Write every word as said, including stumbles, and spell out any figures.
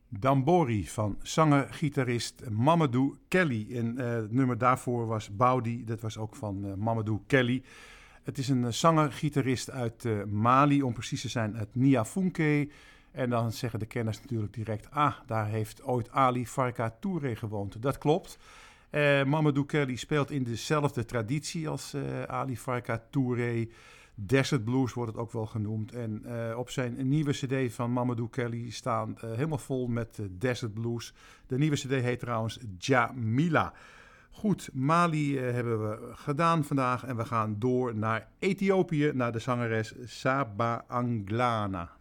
Dambori van zanger-gitarist Mamadou Kelly. En uh, het nummer daarvoor was Baudi, dat was ook van uh, Mamadou Kelly. Het is een uh, zanger-gitarist uit uh, Mali, om precies te zijn uit Niafunke. En dan zeggen de kenners natuurlijk direct, ah, daar heeft ooit Ali Farka Touré gewoond. Dat klopt. Uh, Mamadou Kelly speelt in dezelfde traditie als uh, Ali Farka Touré. Desert Blues wordt het ook wel genoemd. En uh, op zijn nieuwe cd van Mamadou Kelly staan uh, helemaal vol met uh, Desert Blues. De nieuwe cd heet trouwens Jamila. Goed, Mali uh, hebben we gedaan vandaag en we gaan door naar Ethiopië, naar de zangeres Saba Anglana.